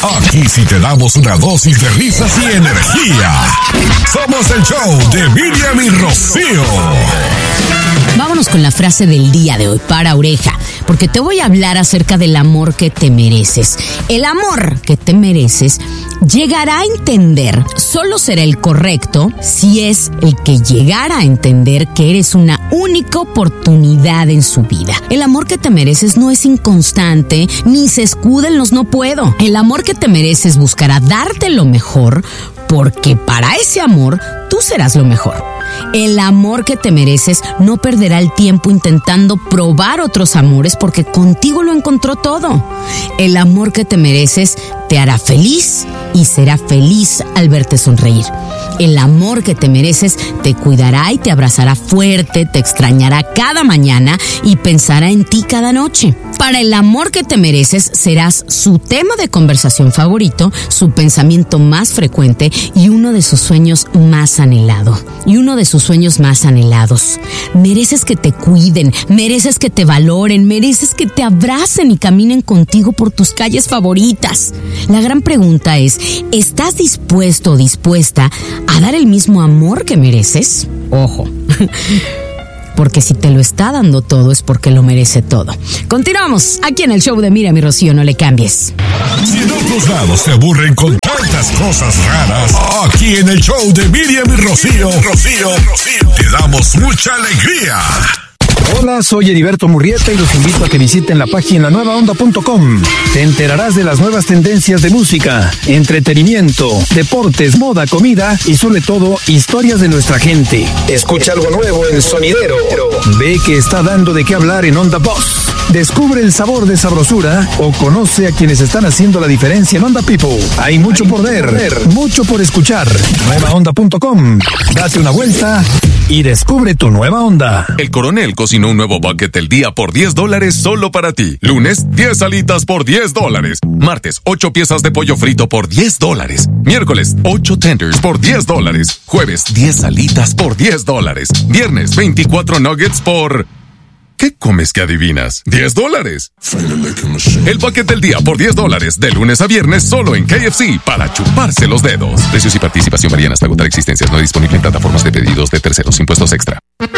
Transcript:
Aquí sí te damos una dosis de risas y energía. Somos el show de Miriam y Rocío. Vámonos con la frase del día de hoy para oreja, porque te voy a hablar acerca del amor que te mereces. El amor que te mereces llegará a entender, solo será el correcto si es el que llegara a entender que eres una única oportunidad en su vida. El amor que te mereces no es inconstante, ni se escuda en los no puedo. El amor que te mereces buscará darte lo mejor, porque para ese amor tú serás lo mejor. El amor que te mereces no perderá el tiempo intentando probar otros amores porque contigo lo encontró todo. El amor que te mereces te hará feliz y será feliz al verte sonreír. El amor que te mereces te cuidará y te abrazará fuerte, te extrañará cada mañana y pensará en ti cada noche. Para el amor que te mereces serás su tema de conversación favorito, su pensamiento más frecuente y uno de sus sueños más anhelados. Mereces que te cuiden, mereces que te valoren, mereces que te abracen y caminen contigo por tus calles favoritas. La gran pregunta es, ¿estás dispuesto o dispuesta a dar el mismo amor que mereces? Ojo, porque si te lo está dando todo es porque lo merece todo. Continuamos aquí en el show de Miriam y Rocío, no le cambies. Si en otros lados te aburren con tantas cosas raras, aquí en el show de Miriam y Rocío, te damos mucha alegría. Hola, soy Heriberto Murrieta y los invito a que visiten la página nuevaonda.com. Te enterarás de las nuevas tendencias de música, entretenimiento, deportes, moda, comida y sobre todo, historias de nuestra gente. Escucha algo nuevo en Sonidero. Ve que está dando de qué hablar en Onda Boss. Descubre el sabor de sabrosura o conoce a quienes están haciendo la diferencia en Onda People. Hay mucho por ver, mucho por escuchar. Nuevaonda.com. Date una vuelta y descubre tu nueva onda. El Coronel cocinó un nuevo bucket el día por $10 solo para ti. Lunes, 10 alitas por $10. Martes, 8 piezas de pollo frito por $10. Miércoles, 8 tenders por $10. Jueves, 10 alitas por $10. Viernes, 24 nuggets por... ¿Qué comes que adivinas? $10. El bucket del día por $10, de lunes a viernes solo en KFC para chuparse los dedos. Precios y participación varían hasta agotar existencias. No disponible en plataformas de pedidos de terceros. Impuestos extra.